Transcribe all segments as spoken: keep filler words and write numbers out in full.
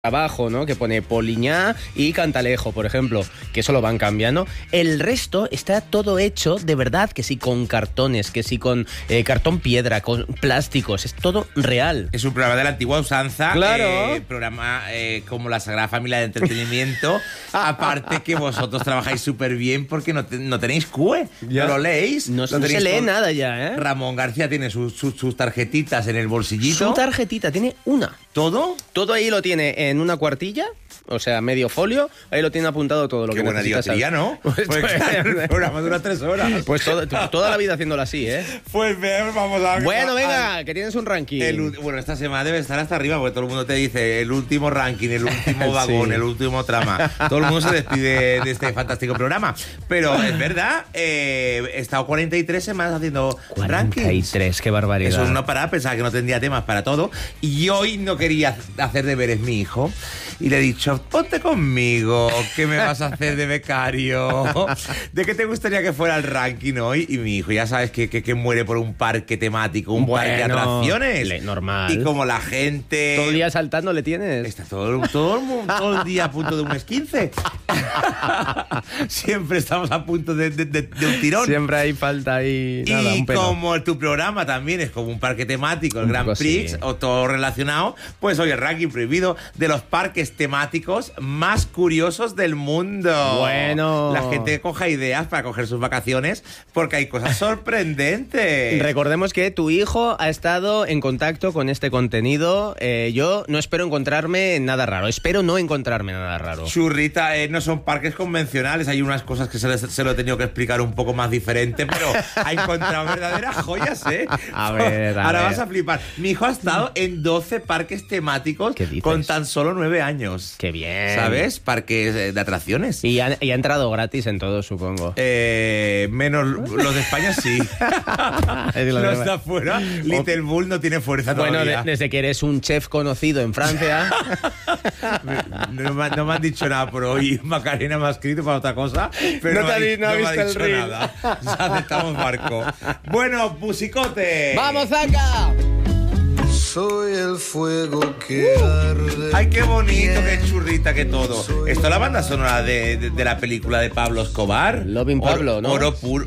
abajo, ¿no? Que pone Poliñá y Cantalejo, por ejemplo, que eso lo van cambiando. El resto está todo hecho de verdad, que sí con cartones, que sí con eh, cartón piedra, con plásticos, es todo real. Es un programa de la antigua usanza, claro. eh, programa eh, como la Sagrada Familia de Entretenimiento. Aparte que vosotros trabajáis súper bien porque no, te, no tenéis C U E, ya. no lo leéis. No, lo no se lee con... nada ya, ¿eh? Ramón García tiene sus, sus, sus tarjetitas en el bolsillito. Su tarjetita, tiene una. ¿Todo? Todo ahí lo tiene en una cuartilla, o sea, medio folio, ahí lo tiene apuntado todo lo Qué que buena necesitas. diotería, ¿no? Pues, pues claro, el programa dura tres horas. Pues todo, toda la vida haciéndolo así, ¿eh? Pues vamos a... Bueno, a, venga, a, que tienes un ranking. El, bueno, esta semana debe estar hasta arriba, porque todo el mundo te dice el último ranking, el último vagón, sí. el último trama. Todo el mundo se despide de este fantástico programa. Pero es verdad, eh, he estado cuarenta y tres semanas haciendo rankings. cuarenta y tres, qué barbaridad. Eso es no parar, pensaba que no tendría temas para todo. Y hoy no quería hacer deberes mi hijo. Y le he dicho, ponte conmigo, ¿qué me vas a hacer de becario? ¿De qué te gustaría que fuera el ranking hoy? Y mi hijo, ya sabes que, que, que muere por un parque temático, un bueno, parque de atracciones. Le, normal. Y como la gente... ¿Todo el día saltando le tienes? Está todo, todo, el, mundo, todo el día a punto de un esquince. Siempre estamos a punto de, de, de, de un tirón. Siempre hay falta ahí. Y nada, un pelo. Como tu programa también es como un parque temático, el un Grand Prix, sí. o todo relacionado, pues hoy el ranking prohibido de los parques temáticos más curiosos del mundo. Bueno. La gente coja ideas para coger sus vacaciones porque hay cosas sorprendentes. Recordemos que tu hijo ha estado en contacto con este contenido. Eh, yo no espero encontrarme en nada raro. Espero no encontrarme en nada raro. Churrita, eh, no son parques convencionales. Hay unas cosas que se, les, se lo he tenido que explicar un poco más diferente, pero ha encontrado verdaderas joyas, ¿eh? A ver, a Ahora ver. vas a flipar. Mi hijo ha estado en doce parques temáticos con tan solo nueve años. ¡Qué bien! ¿Sabes? Parques de atracciones. Y ha, y ha entrado gratis en todo, supongo. Eh, menos los de España, sí. Los de afuera, Little Bull no tiene fuerza bueno, todavía. Bueno, de, desde que eres un chef conocido en Francia. no, me, no me han dicho nada por hoy. Macarena me ha escrito para otra cosa, pero no, no, te, no, no no ha me ha visto dicho el nada. Ya aceptamos barco. Bueno, musicote. ¡Vamos, Zaka! Soy el fuego que arde. Ay, qué bonito, qué churrita, que todo. Esto es la banda sonora de, de, de la película de Pablo Escobar. Loving Pablo, Oro, ¿no? Oro puro.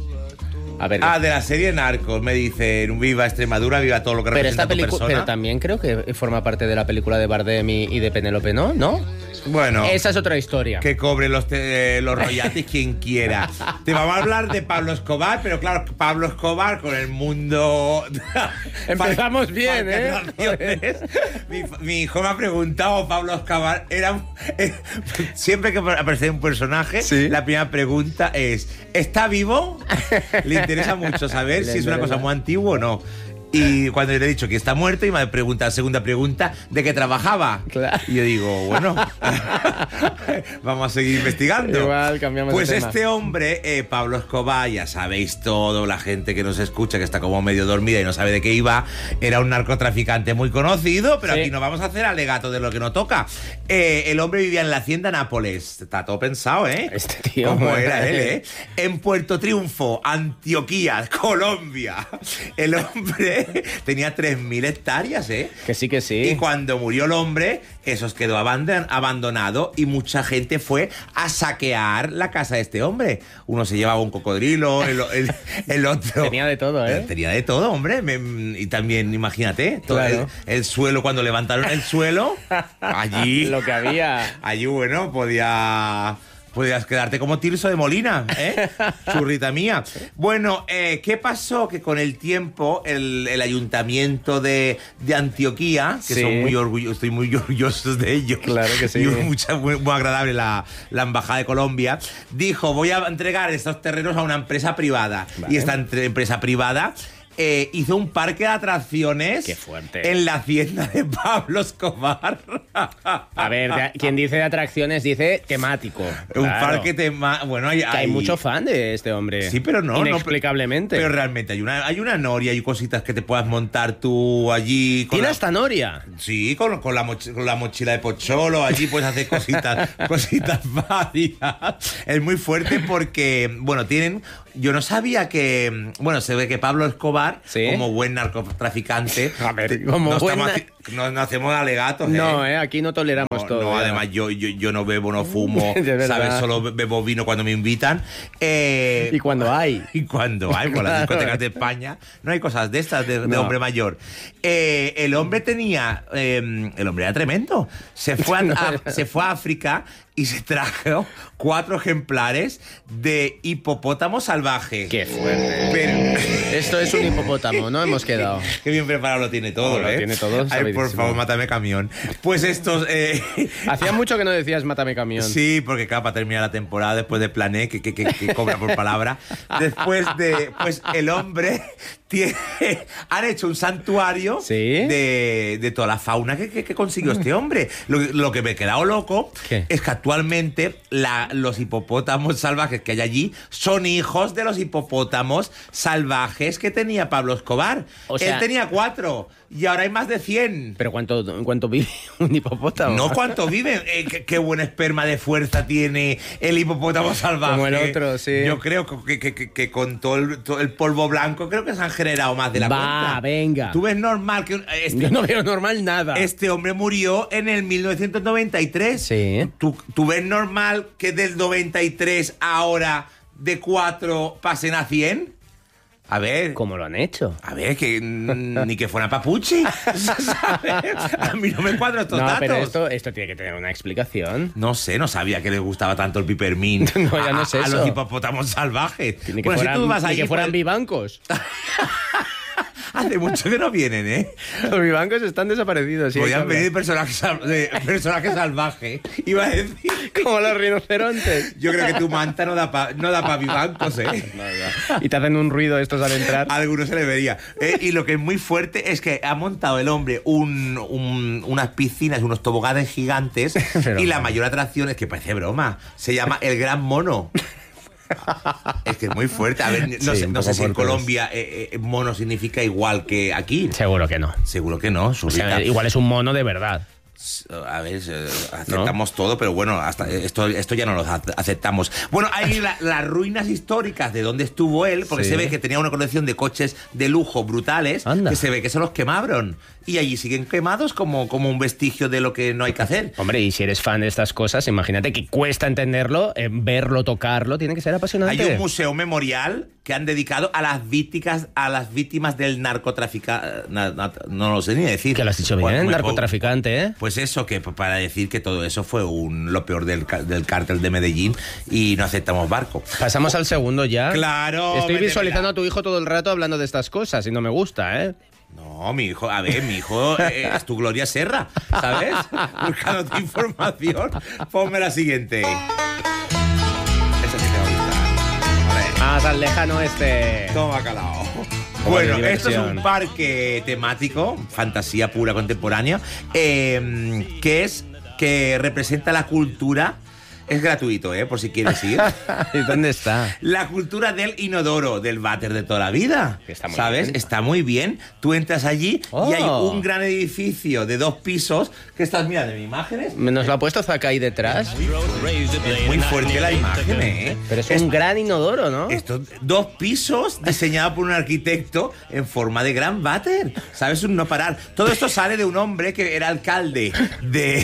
A ver. Ah, de la serie Narcos, me dicen, viva Extremadura, viva todo lo que pero representa esta tu película, persona. pero también creo que forma parte de la película de Bardem y, y de Penélope, ¿no? ¿No? Bueno, esa es otra historia. Que cobre los, te, los royalties quien quiera. Te vamos a hablar de Pablo Escobar, pero claro, Pablo Escobar con el mundo... Empezamos bien, ¿eh? mi, mi hijo me ha preguntado, Pablo Escobar, era... Eh, siempre que aparece un personaje, ¿sí? La primera pregunta es, ¿está vivo? Le interesa mucho saber si es una cosa muy antigua o no. Y cuando yo le he dicho que está muerto, y me pregunta, segunda pregunta, ¿de qué trabajaba? Claro. Y yo digo, bueno, vamos a seguir investigando. Igual, cambiamos pues de tema. Este hombre, eh, Pablo Escobar, ya sabéis todo, la gente que nos escucha, que está como medio dormida y no sabe de qué iba, era un narcotraficante muy conocido, pero sí. Aquí no vamos a hacer alegato de lo que no toca. Eh, el hombre vivía en la hacienda Nápoles. Está todo pensado, ¿eh? Este tío. Como era él, ¿eh? En Puerto Triunfo, Antioquía, Colombia. El hombre tenía tres mil hectáreas, ¿eh? Que sí, que sí. Y cuando murió el hombre, eso quedó abandonado y mucha gente fue a saquear la casa de este hombre. Uno se llevaba un cocodrilo, el, el, el otro... Tenía de todo, ¿eh? Tenía de todo, hombre. Me, y también, imagínate, todo claro. el, el suelo, cuando levantaron el suelo, allí... Lo que había. Allí, bueno, podía... Podías quedarte como Tirso de Molina, ¿eh? Churrita mía. Bueno, eh, ¿qué pasó? Que con el tiempo el, el ayuntamiento de, de Antioquía, que sí. Son muy orgullosos, estoy muy orgulloso de ellos. Claro que sí. Y mucha, muy, muy agradable la, la Embajada de Colombia. Dijo, voy a entregar estos terrenos a una empresa privada. Vale. Y esta entre, empresa privada... Eh, hizo un parque de atracciones. Qué fuerte. En la hacienda de Pablo Escobar. A ver, quien dice de atracciones dice temático. Un claro. parque temático. Bueno, hay, que hay, hay mucho fan de este hombre. Sí, pero no. Inexplicablemente. No, pero, pero realmente hay una, hay una noria, hay cositas que te puedas montar tú allí. ¿Tiene la... hasta noria? Sí, con, con, la moch, con la mochila de Pocholo. Allí puedes hacer cositas, cositas varias. Es muy fuerte porque, bueno, tienen... Yo no sabía que... Bueno, se ve que Pablo Escobar, ¿sí? Como buen narcotraficante... A ver, como no buen... estamos, no, no hacemos alegatos, ¿eh? No, ¿eh? Aquí no toleramos no, todo. No, ya. además yo, yo, yo no bebo, no fumo, ¿sabes? Solo bebo vino cuando me invitan. Eh, y cuando hay. Y cuando hay, por las discotecas de España, no hay cosas de estas de, de no. hombre mayor. Eh, el hombre tenía... Eh, el hombre era tremendo. Se fue a, a, se fue a África y se trajo cuatro ejemplares de hipopótamo salvaje. ¡Qué fuerte! Pero... Esto es un hipopótamo, ¿no? Hemos quedado. Qué bien preparado lo tiene todo, no, ¿eh? Lo tiene todo. Ay, por favor, mátame camión. Pues estos... Eh... Hacía mucho que no decías mátame camión. Sí, porque claro, para terminar la temporada, después de Plané, que, que, que, que cobra por palabra, después de... Pues el hombre tiene... Han hecho un santuario ¿Sí? de, de toda la fauna que, que, que consiguió este hombre. Lo, lo que me he quedado loco ¿Qué? es que actualmente la, los hipopótamos salvajes que hay allí son hijos de los hipopótamos salvajes que tenía Pablo Escobar. O sea, él tenía cuatro y ahora hay más de cien. ¿Pero cuánto, cuánto vive un hipopótamo? No, ¿cuánto vive? Eh, qué, qué buen esperma de fuerza tiene el hipopótamo salvaje. Como el otro, sí. Yo creo que, que, que, que con todo el, todo el polvo blanco creo que se han generado más de la Va, cuenta. Va, venga. ¿Tú ves normal que... Este, Yo no veo normal nada. Este hombre murió en el mil novecientos noventa y tres. Sí. ¿Tú, tú ves normal que del noventa y tres ahora de cuatro pasen a cien? A ver... ¿Cómo lo han hecho? A ver, que ni que fuera Papuchi. ¿Sabes? A mí no me cuadran estos no, datos. Pero esto, esto tiene que tener una explicación. No sé, no sabía que les gustaba tanto el pipermín. No, ya no a, sé a eso. los hipopótamos salvajes. Ni que bueno, fueran, si tú vas ni allí, que fueran pues... vivancos. Hace mucho que no vienen, ¿eh? Los vivancos están desaparecidos. Sí, podían venir personajes sal de personaje salvaje. Iba a decir... Como los rinocerontes. Yo creo que tu manta no da para no da pa vivancos, ¿eh? No, no. Y te hacen un ruido estos al entrar. A algunos se le vería. Eh, y lo que es muy fuerte es que ha montado el hombre un, un, unas piscinas, unos toboganes gigantes. Pero, y la mayor atracción es que parece broma. Se llama El Gran Mono. Es que es muy fuerte. A ver, no sí, sé, no sé si en Colombia eh, eh, mono significa igual que aquí. Seguro que no. Seguro que no. O sea, igual es un mono de verdad. A ver, aceptamos ¿no? todo, pero bueno, hasta esto, esto ya no lo aceptamos. Bueno, hay la, las ruinas históricas de donde estuvo él, porque sí. se ve que tenía una colección de coches de lujo brutales, Anda. que se ve que se los quemaron. Y allí siguen quemados como, como un vestigio de lo que no hay que hacer. Hombre, y si eres fan de estas cosas, imagínate que cuesta entenderlo, eh, verlo, tocarlo, tiene que ser apasionante. Hay un museo memorial que han dedicado a las víctimas, a las víctimas del narcotraficante. No, no, no lo sé ni decir. Que lo has dicho bien, bueno, narcotraficante, ¿eh? Pues eso, que para decir que todo eso fue un, lo peor del, del cártel de Medellín y no aceptamos barco. Pasamos al segundo ya. Claro. Estoy visualizando a tu hijo todo el rato hablando de estas cosas y no me gusta, ¿eh? No, mi hijo, a ver, mi hijo eh, es tu Gloria Serra, ¿sabes? Buscándote información. Ponme la siguiente. Esa sí te va a gustar. A ver. Ah, tan lejano este. Toma calao. Bueno, esto es un parque temático, fantasía pura contemporánea, eh, que es que representa la cultura. Es gratuito, ¿eh? Por si quieres ir. ¿Y dónde está? La cultura del inodoro, del váter de toda la vida. Está muy ¿sabes? bien. Está muy bien. Tú entras allí oh. y hay un gran edificio de dos pisos que estás mirando en imágenes. ¿Nos lo ha puesto Zaka ahí detrás? Es muy fuerte la imagen, ¿eh? Pero es, es un gran inodoro, ¿no? Estos dos pisos diseñados por un arquitecto en forma de gran váter. ¿Sabes? Un no parar. Todo esto sale de un hombre que era alcalde de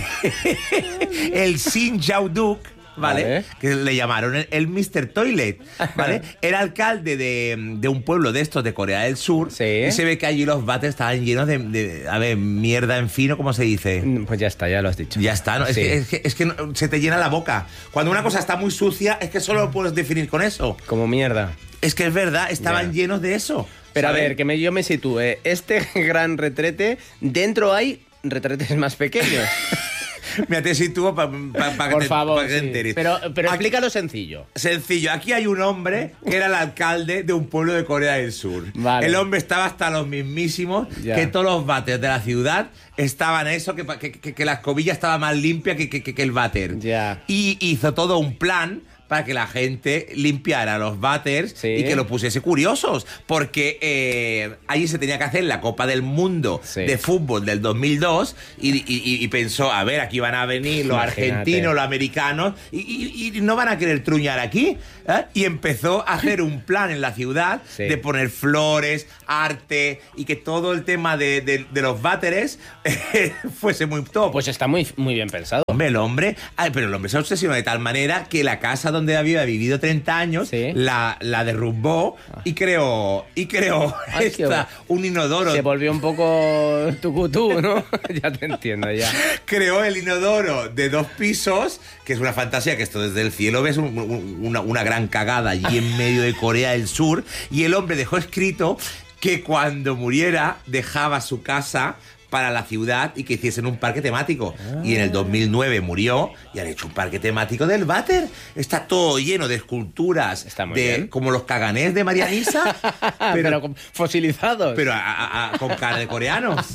el Sin Yauduk. ¿Vale? ¿Vale? Que le llamaron el, el mister Toilet, ¿vale? Era alcalde de, de un pueblo de estos de Corea del Sur. Sí. Y se ve que allí los váteres estaban llenos de, de, a ver, mierda en fino, ¿cómo se dice? Pues ya está, ya lo has dicho. Ya está, ¿no? Sí. Es que, es que, es que no, se te llena la boca. Cuando una cosa está muy sucia, es que solo lo puedes definir con eso. Como mierda. Es que es verdad, estaban yeah. llenos de eso. Pero ¿sabes? A ver, que me, yo me sitúe. Este gran retrete, dentro hay retretes más pequeños. Mira, te sitúo para pa, pa Por que, favor, pa que sí. te enteres. Pero, pero Aquí, explícalo sencillo. Sencillo. Aquí hay un hombre que era el alcalde de un pueblo de Corea del Sur. Vale. El hombre estaba hasta los mismísimos, ya. que todos los váteres de la ciudad estaban eso, que, que, que, que la escobilla estaba más limpia que, que, que el váter. Ya. Y hizo todo un plan para que la gente limpiara los váters Sí. y que lo pusiese curiosos, porque eh, allí se tenía que hacer la Copa del Mundo Sí. de fútbol del dos mil dos y, y- y pensó, a ver, aquí van a venir los Imagínate. argentinos, los americanos y, y- y no van a querer truñar aquí, ¿eh? Y empezó a hacer un plan en la ciudad Sí. de poner flores, arte y que todo el tema de, de- de los váteres eh, fuese muy top. Pues está muy, muy bien pensado. Hombre, el hombre, ay, pero el hombre se obsesionó de tal manera que la casa donde había vivido treinta años Sí. la, la derrumbó y creó, y creó Ay, qué esta, un inodoro. Se volvió un poco tucutú, ¿no? Ya te entiendo, ya. Creó el inodoro de dos pisos, que es una fantasía, que esto desde el cielo ves un- un- una, una gran cagada allí en medio de Corea del Sur, y el hombre dejó escrito que cuando muriera dejaba su casa para la ciudad y que hiciesen un parque temático. Y en el dos mil nueve murió y han hecho un parque temático del váter. Está todo lleno de esculturas, Está muy de, bien. como los caganés de Marianisa, Pero, pero, con- fosilizados. pero a- a- a- con cara de coreanos.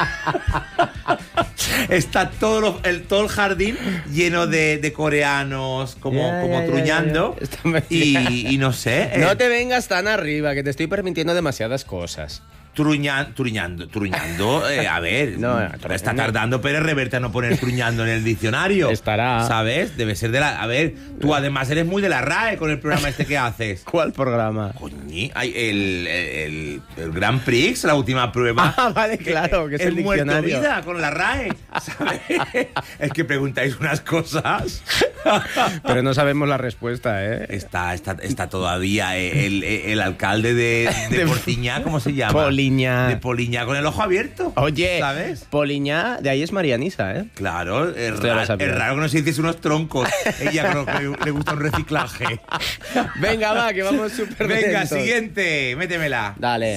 Está todo, lo- el, todo el jardín lleno de, de coreanos, como, Ya, como ya, ya, truñando. ya. Está muy Y, bien. y no sé. eh, No te vengas tan arriba, que te estoy permitiendo demasiadas cosas. Truña, truñando, truñando, eh, a ver, No, no, truñando. está tardando Pérez Reverte a no poner truñando en el diccionario. Estará. ¿Sabes? Debe ser de la... A ver, tú además eres muy de la R A E con el programa este que haces. ¿Cuál programa? Coñi, ay, el, el, el Grand Prix, la última prueba. Ah, vale, claro, que es el muerto diccionario. vida con la R A E, ¿sabes? Es que preguntáis unas cosas. Pero no sabemos la respuesta, ¿eh? Está, está, está todavía el, el, el alcalde de, de De- Portiñá, ¿cómo se llama? Poliñá. De Poliñá con el ojo abierto. Oye, ¿sabes? Poliñá, de ahí es Marianisa, ¿eh? Claro, es, Esto ya lo ra- sabía. es raro que no se hiciese unos troncos. Ella creo que le gusta un reciclaje. Venga, va, que vamos súper Venga, lentos. siguiente, métemela. Dale.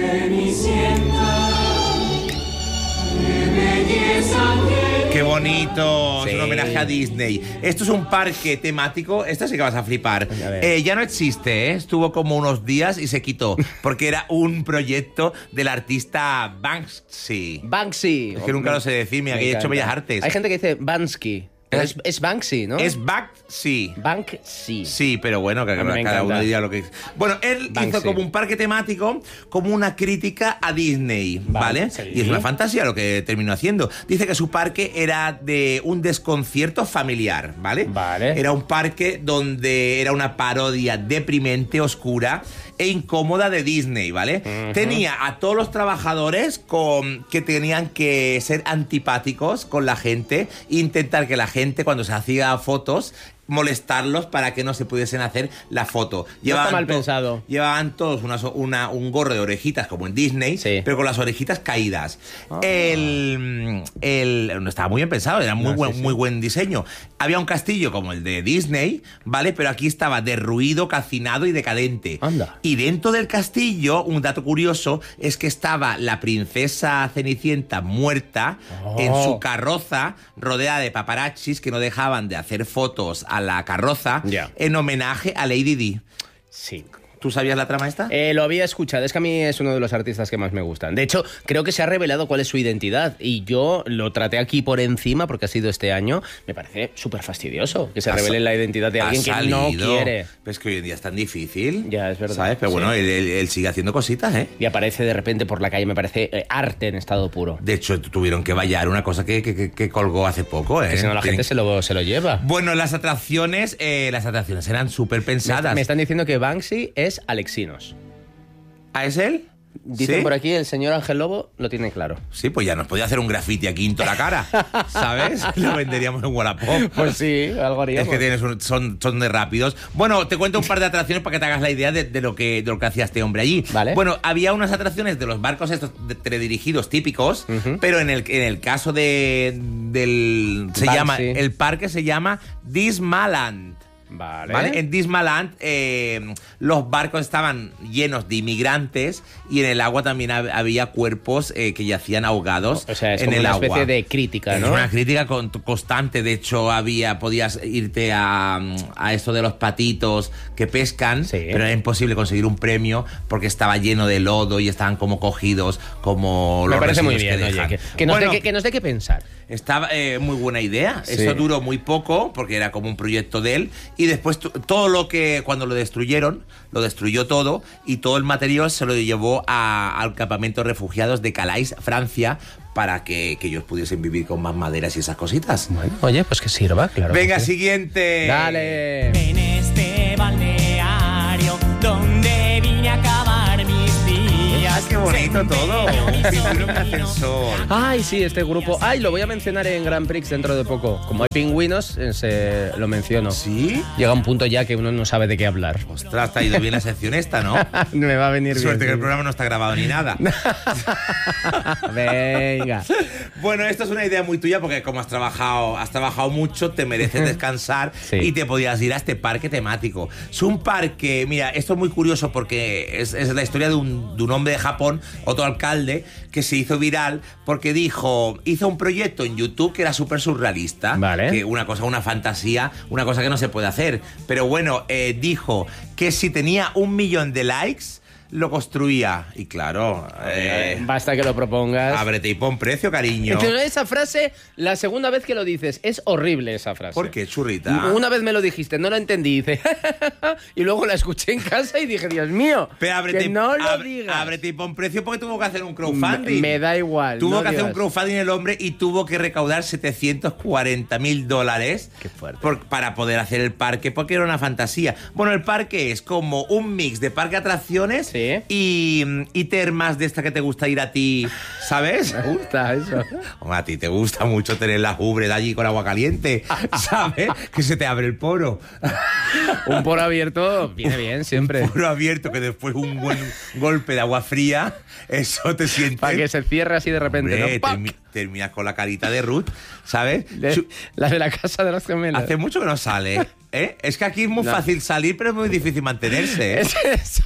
Qué bonito, Sí. es un homenaje a Disney. Esto es un parque temático, esto sí que vas a flipar. A ver. Eh, ya no existe, ¿eh? Estuvo como unos días y se quitó, porque era un proyecto del artista Banksy. Banksy. Es que nunca lo sé decir, mira, Me que he hecho encanta. bellas artes. Hay gente que dice Bansky. Pero es, es Banksy, ¿no? Es Banksy. Banksy. Sí, pero bueno, que A mí me cada uno encanta. diría lo que es. Bueno, él Banksy. hizo como un parque temático, como una crítica a Disney, ¿vale? Vale, sí. Y es una fantasía lo que terminó haciendo. Dice que su parque era de un desconcierto familiar, ¿vale? Vale. Era un parque donde era una parodia deprimente, oscura e incómoda de Disney, ¿vale? Tenía a todos los trabajadores con, que tenían que ser antipáticos con la gente, intentar que la gente cuando se hacía fotos molestarlos para que no se pudiesen hacer la foto. está mal to- pensado. Llevaban todos una, so- una- un gorro de orejitas como en Disney, Sí. pero con las orejitas caídas. Ah. El, el- no estaba muy bien pensado, era muy, No, buen, sí, sí. muy buen diseño. Había un castillo como el de Disney, ¿vale? Pero aquí estaba derruido, calcinado y decadente. Anda. Y dentro del castillo, un dato curioso, es que estaba la princesa Cenicienta muerta Oh. en su carroza, rodeada de paparazzis que no dejaban de hacer fotos a la carroza Ya. en homenaje a Lady Di. Sí. ¿Tú sabías la trama esta? Eh, lo había escuchado, es que a mí es uno de los artistas que más me gustan. De hecho, creo que se ha revelado cuál es su identidad y yo lo traté aquí por encima porque ha sido este año. Me parece súper fastidioso que se Ha revele sa- la identidad de ha alguien que no salido. quiere. Pero es que hoy en día es tan difícil. Ya, es verdad. ¿Sabes? Pero Sí. bueno, él, él- él sigue haciendo cositas, ¿eh? Y aparece de repente por la calle, me parece eh, arte en estado puro. De hecho, tuvieron que vallar una cosa que, que- que- que colgó hace poco, ¿eh? Que si no la Tienen- gente se lo, se lo lleva. Bueno, las atracciones, eh, las atracciones eran súper Me, pensadas. me están diciendo que Banksy es Alexinos. ¿Ah, es él? Dicen ¿Sí? por aquí, el señor Ángel Lobo lo tiene claro. Sí, pues ya nos podía hacer un graffiti aquí en toda la cara, ¿sabes? Lo venderíamos en Wallapop. Pues sí, algo Es haríamos. que tienes un- son, son de rápidos. Bueno, te cuento un par de atracciones para que te hagas la idea de, de lo, que, de lo que hacía este hombre allí. Vale. Bueno, había unas atracciones de los barcos estos de- teledirigidos típicos, Ujú. pero en el, en el caso de, del... Se Banksy. llama, el parque se llama Dismaland. Vale. ¿Vale? En Dismaland eh, los barcos estaban llenos de inmigrantes y en el agua también hab- había cuerpos eh, que yacían ahogados O sea, es en como el una agua. especie de crítica, Es ¿no? una crítica con- constante. De hecho, había podías irte a, a esto de los patitos que pescan, Sí. pero era imposible conseguir un premio porque estaba lleno de lodo y estaban como cogidos, como Me los parece muy residuos bien, que oye, dejan. que, que nos Bueno, dé que, que nos dé que pensar. estaba eh, muy buena idea. Sí. Eso duró muy poco porque era como un proyecto de él y después t- todo lo que, cuando lo destruyeron, lo destruyó todo y todo el material se lo llevó a, al campamento de refugiados de Calais, Francia, para que, que ellos pudiesen vivir con más maderas y esas cositas. Bueno, oye, pues que sirva, claro. Venga, sí. siguiente. Dale. En este balneario donde vine a acabar mis días. Ah, qué bonito todo. Un pintura, un ascensor. Ay, sí, este grupo. Ay, lo voy a mencionar en Grand Prix dentro de poco. Como hay pingüinos, eh, se lo menciono. ¿Sí? Llega un punto ya que uno no sabe de qué hablar. Ostras, te ha ido bien la sección esta, ¿no? Me va a venir bien. Suerte que el sí. programa no está grabado ni nada. Venga. Bueno, esto es una idea muy tuya porque como has trabajado, has trabajado mucho, te mereces descansar Sí. y te podías ir a este parque temático. Es un parque, mira, esto es muy curioso porque es, es la historia de un, de un hombre de Japón, otro alcalde, que se hizo viral porque dijo, hizo un proyecto en YouTube que era súper surrealista. Vale. Que una cosa, una fantasía, una cosa que no se puede hacer. Pero bueno, eh, dijo que si tenía un millón de likes, lo construía. Y claro, eh, Basta que lo propongas. ábrete y pon precio, cariño. Entonces, esa frase, la segunda vez que lo dices, es horrible esa frase. ¿Por qué, churrita? Una vez me lo dijiste, no lo entendí, dice, y luego la escuché en casa y dije, Dios mío, Pero ábrete, que no lo ab- digas. ábrete y pon precio porque tuvo que hacer un me, crowdfunding. me da igual. Tuvo no que hacer un digas. crowdfunding el hombre y tuvo que recaudar setecientos cuarenta mil dólares Qué fuerte. por- para poder hacer el parque, porque era una fantasía. Bueno, el parque es como un mix de parque de atracciones Sí. y, y termas de esta que te gusta ir a ti, ¿sabes? Me gusta eso. Hombre, a ti te gusta mucho tener la ubre de allí con agua caliente, ¿sabes? Que se te abre el poro. Un poro abierto viene bien siempre. Un poro abierto que después un buen golpe de agua fría, eso te sientes... Para que se cierre así de repente, Hombre, ¿no? ¡Pac! termi- terminas con la carita de Ruth, ¿sabes? De- Chu- la de la casa de los gemelos. Hace mucho que no sale, ¿eh? Es que aquí es muy No. fácil salir, pero es muy difícil mantenerse, ¿eh? Es- es-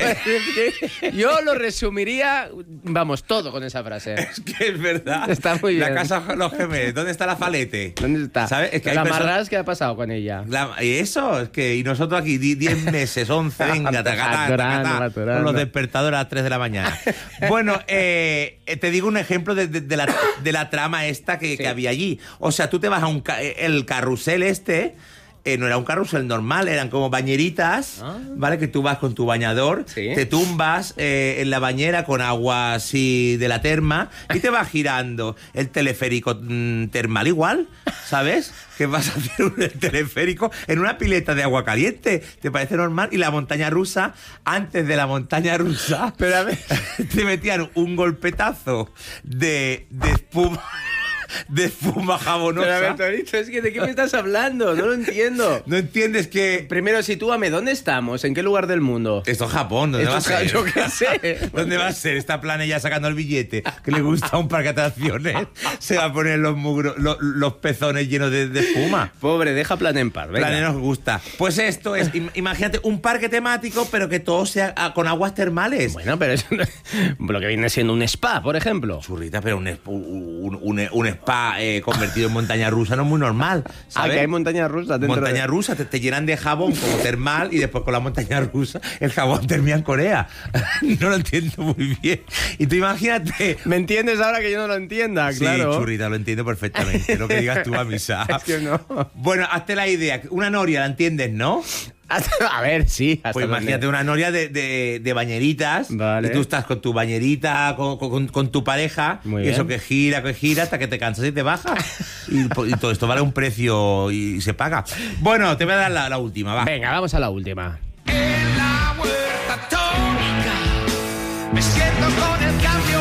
es que yo lo resumiría, vamos, todo con esa frase. Es que es verdad. Está muy La bien. casa de los gemelos, ¿dónde está la falete? ¿Dónde está? ¿Sabes? Es que hay la personas- amarras, ¿qué ha pasado con ella? La- y eso, es que y nosotros aquí di- diez meses, once, venga, tacatá, Maturando, tacatá, maturando. con los despertadores a las tres de la mañana. Bueno, eh, eh, te digo un ejemplo de, de- de la, de la trama esta que, Sí. que había allí. O sea, tú te vas a un ca- el carrusel este. Eh, no era un carrusel normal, eran como bañeritas, Ah. ¿vale? Que tú vas con tu bañador, Sí. te tumbas eh, en la bañera con agua así de la terma y te vas girando el teleférico mm, termal igual, ¿sabes? Que vas a hacer un el teleférico en una pileta de agua caliente, ¿te parece normal? Y la montaña rusa, antes de la montaña rusa, Pero a ver, te metían un golpetazo de, de espuma. De espuma jabonosa. pero a ver, Torito, es que ¿de qué me estás hablando? No lo entiendo. ¿No entiendes que Primero, sitúame, ¿dónde estamos? ¿En qué lugar del mundo? esto es Japón? ¿Dónde Esto va a es ser? Ja- yo qué sé. ¿Dónde va a ser? Esta plana ya sacando el billete, que le gusta un parque de atracciones, se va a poner los, mugro- lo- los pezones llenos de, de espuma. Pobre, deja plan en par, venga. Plane nos gusta. Pues esto es, im- imagínate, un parque temático, pero que todo sea ah, con aguas termales. Bueno, pero eso no- lo que viene siendo un spa, por ejemplo. Churrita, pero un, sp- un, un- un spa eh, convertido en montaña rusa no es muy normal, Ah, ¿sabes? que hay montañas rusas dentro Montaña de... rusa, te, te llenan de jabón como termal y después con la montaña rusa el jabón termina en Corea. No lo entiendo muy bien. Y tú imagínate... ¿Me entiendes ahora que yo no lo entienda? Claro. Sí, churrita, lo entiendo perfectamente. Lo que digas tú a misa. Es que no. Bueno, hazte la idea. Una noria, ¿la entiendes, no? A ver, sí. hasta Pues dónde. imagínate una noria de, de, de bañeritas. Vale. Y tú estás con tu bañerita, con, con- con tu pareja. Muy y eso bien. que gira, que gira, hasta que te cansas y te bajas. y, po- y todo esto vale un precio y se paga. Bueno, te voy a dar la, la última, va. Venga, vamos a la última. En la huerta atómica me siento con el cambio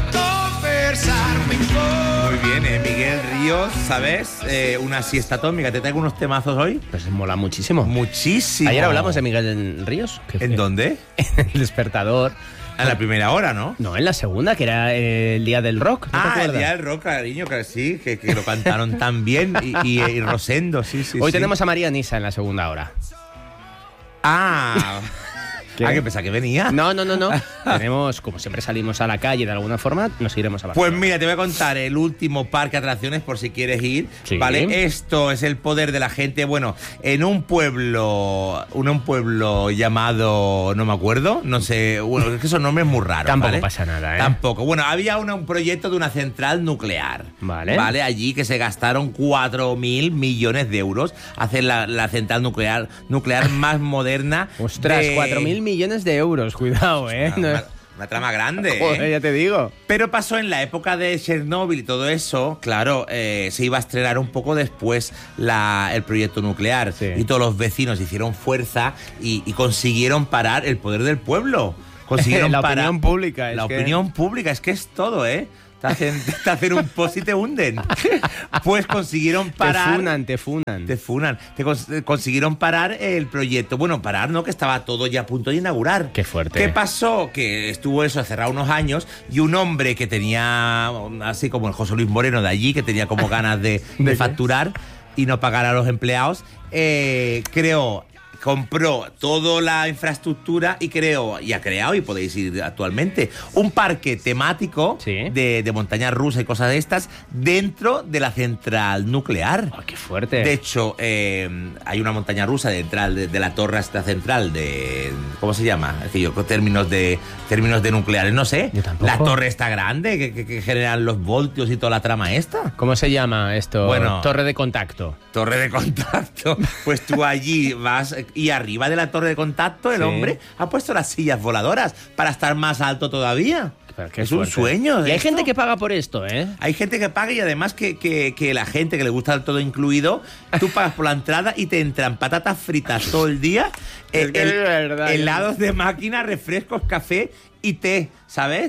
a conversar mejor. Muy bien, eh, Miguel Ríos, ¿sabes? Eh, una siesta atómica. ¿Te traigo unos temazos hoy? Pues mola muchísimo. Muchísimo. Ayer hablamos de Miguel Ríos. que ¿En fue- dónde? En el despertador. A la primera hora, ¿no? No, en la segunda, que era eh, el día del rock. ¿no te Ah, el acuerdas? día del rock, cariño, que sí, que, que lo cantaron tan bien. Y, y, y Rosendo, sí, sí. Hoy sí. tenemos a María Nisa en la segunda hora. Ah. ¿Qué? Ah, que pensaba que venía. No, no, no, no. Tenemos, como siempre salimos a la calle de alguna forma, nos iremos a Barcelona. Pues mira, te voy a contar el último parque de atracciones por si quieres ir. Sí. ¿Vale? Esto es el poder de la gente. Bueno, en un pueblo, en un pueblo llamado, no me acuerdo, no sé, bueno, es que esos nombres muy raros. Tampoco ¿vale? pasa nada, ¿eh? Tampoco. Bueno, había una, un proyecto de una central nuclear. Vale. Vale, allí que se gastaron cuatro mil millones de euros hacer la, la central nuclear, nuclear más moderna. Ostras, de... cuatro mil millones de euros, cuidado, ¿eh? Una, No- una, una trama grande, Joder, ¿eh? ya te digo. Pero pasó en la época de Chernóbil y todo eso, claro, eh, se iba a estrenar un poco después la, el proyecto nuclear. Sí. Y todos los vecinos hicieron fuerza y, y consiguieron parar el poder del pueblo. Consiguieron La parar opinión pública, es La que- opinión pública, es que es todo, ¿eh? Te hacen, te hacen un post y te hunden. Pues consiguieron parar... Te funan, te funan. Te funan. Te cons- consiguieron parar el proyecto. Bueno, parar, ¿no? Que estaba todo ya a punto de inaugurar. Qué fuerte. ¿Qué pasó? Que estuvo eso cerrado unos años y un hombre que tenía, así como el José Luis Moreno de allí, que tenía como ganas de, de, qué? facturar y no pagar a los empleados, eh, creó... compró toda la infraestructura y creó, y ha creado, y podéis ir actualmente, un parque temático Sí. de, de montañas rusas y cosas de estas dentro de la central nuclear. Oh, qué fuerte. De hecho, eh, hay una montaña rusa dentro de, de la torre esta central de... ¿Cómo se llama? Es decir, yo creo términos de, términos de nucleares, no sé. Yo tampoco. La torre está grande, que, que, que generan los voltios y toda la trama esta. ¿Cómo se llama esto? Bueno. Torre de contacto. Torre de contacto. Pues tú allí vas y arriba de la torre de contacto el Sí. hombre ha puesto las sillas voladoras para estar más alto todavía. Pero qué Es un fuerte. sueño. Y hay esto. gente que paga por esto, ¿eh? Hay gente que paga y además que, que, que la gente que le gusta el todo incluido, tú pagas por la entrada y te entran patatas fritas todo el día, Es que es verdad, helados de máquina, refrescos, café y té, ¿sabes?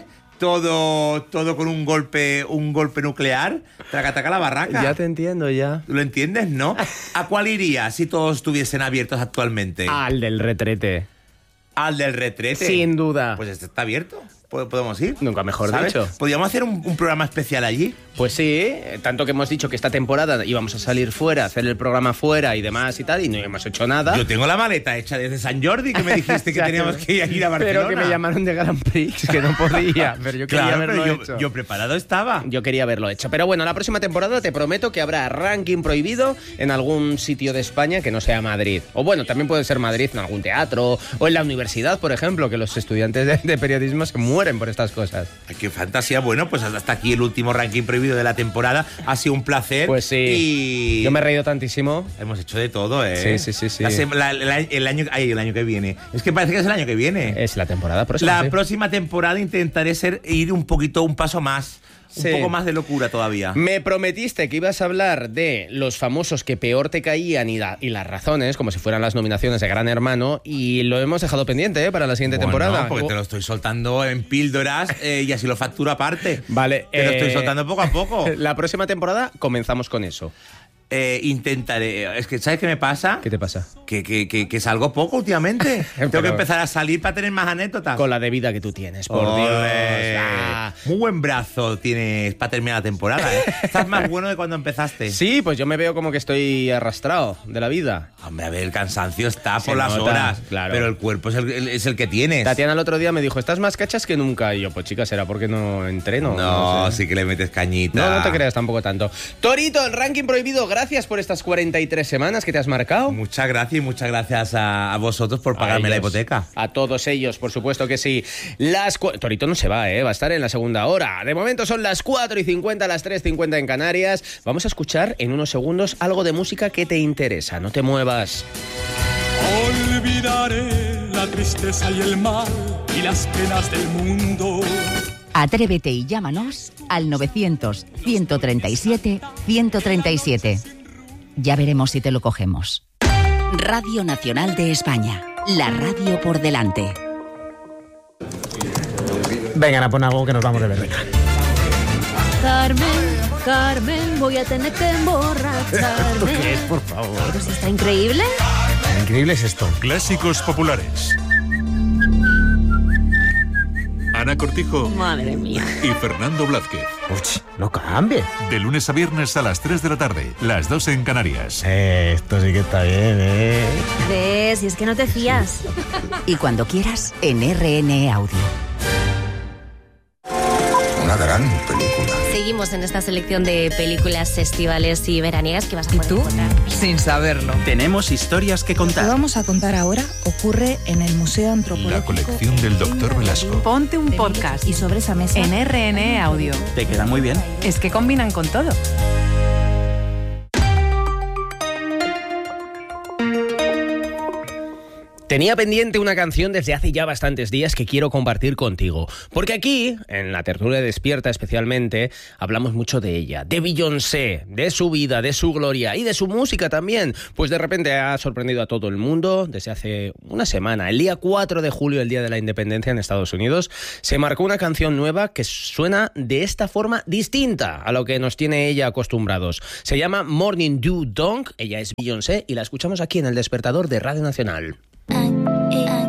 Todo, todo con un golpe, un golpe nuclear. Traca, traca la barraca. Ya te entiendo, ya. ¿Lo entiendes, no? ¿A cuál irías si todos estuviesen abiertos actualmente? Al del retrete. Al del retrete. Sin duda. Pues este está abierto. ¿Pod- ¿Podemos ir? Nunca mejor ¿Sabes? dicho. Podríamos hacer un, un programa especial allí. Pues sí, eh, tanto que hemos dicho que esta temporada íbamos a salir fuera, hacer el programa fuera y demás y tal, y no hemos hecho nada. Yo tengo la maleta hecha desde San Jordi, que me dijiste que Ya, teníamos que ir a Barcelona. Pero que me llamaron de Grand Prix, que no podía, pero yo quería Claro, haberlo pero yo, hecho. yo preparado estaba. Yo quería haberlo hecho. Pero bueno, la próxima temporada te prometo que habrá ranking prohibido en algún sitio de España que no sea Madrid. O bueno, también puede ser Madrid en algún teatro o en la universidad, por ejemplo, que los estudiantes de, de periodismo se mueren por estas cosas. Ay, qué fantasía. Bueno, pues hasta aquí el último ranking prohibido de la temporada. Ha sido un placer. Pues sí. Y Yo me he reído tantísimo. hemos hecho de todo, ¿eh? Sí, sí, sí, sí. La sem- la- la- el, año, ay, el año que viene. Es que parece que es el año que viene. Es la temporada próxima. La sí. próxima temporada intentaré ser ir un poquito, un paso más. Un Sí. poco más de locura todavía. Me prometiste que ibas a hablar de los famosos que peor te caían y, la- y las razones, como si fueran las nominaciones de Gran Hermano, y lo hemos dejado pendiente, ¿eh? Para la siguiente Bueno, temporada. porque te lo estoy soltando en píldoras eh, y así lo facturo aparte. Vale, Te lo eh, estoy soltando poco a poco. La próxima temporada comenzamos con eso. Eh, intentaré. Es que, ¿sabes qué me pasa? ¿Qué te pasa? Que, que, que, que salgo poco últimamente. Tengo Pero- que empezar a salir para tener más anécdotas. Con la de vida que tú tienes, por Ole. Dios. Ah. Muy buen brazo tienes para terminar la temporada, ¿eh? Estás más bueno de cuando empezaste. Sí, pues yo me veo como que estoy arrastrado de la vida. Hombre, a ver, el cansancio está Se por las nota, horas. claro. Pero el cuerpo es el, el- es el que tienes. Tatiana el otro día me dijo, estás más cachas que nunca. Y yo, pues chica, será porque no entreno. No, sé. sí que le metes cañita. No, no te creas tampoco tanto. Torito, el ranking prohibido, gracias por estas cuarenta y tres semanas que te has marcado. Muchas gracias y muchas gracias a, a vosotros por A pagarme la ellos, hipoteca. A todos ellos, por supuesto que sí. Las cu- Torito no se va, ¿eh? Va a estar en la segunda hora. De momento son las cuatro y cincuenta, las tres y cincuenta en Canarias. Vamos a escuchar en unos segundos algo de música que te interesa. No te muevas. Olvidaré la tristeza y el mal y las penas del mundo. Atrévete y llámanos al novecientos, ciento treinta y siete, ciento treinta y siete. Ya veremos si te lo cogemos. Radio Nacional de España. La radio por delante. Venga, Ana, pon algo que nos vamos de ver. Venga. Carmen, Carmen, voy a tener que emborracharme. ¿Qué es, por favor? Pero si está increíble. Increíble es esto. Clásicos populares. Ana Cortijo Madre mía. y Fernando Blázquez. Uch, no cambie. De lunes a viernes a las tres de la tarde, las dos en Canarias. Eh, esto sí que está bien, ¿eh? ¿Ves? Y es que no te fías. Y cuando quieras, en R N E Audio. Una gran película. Seguimos en esta selección de películas estivales y veraniegas que vas a poder ¿Y tú? encontrar. Sin saberlo. Tenemos historias que Lo que contar. vamos a contar ahora ocurre en el Museo Antropológico. La colección del doctor Velasco. Ponte un podcast. Y sobre esa mesa. En R N E Audio. Te queda muy bien. Es que combinan con todo. Tenía pendiente una canción desde hace ya bastantes días que quiero compartir contigo. Porque aquí, en la tertulia Despierta especialmente, hablamos mucho de ella, de Beyoncé, de su vida, de su gloria y de su música también. Pues de repente ha sorprendido a todo el mundo desde hace una semana. El día cuatro de julio, el día de la independencia en Estados Unidos, se marcó una canción nueva que suena de esta forma distinta a lo que nos tiene ella acostumbrados. Se llama Morning Dew Dawn, ella es Beyoncé y la escuchamos aquí en El Despertador de Radio Nacional. I, I,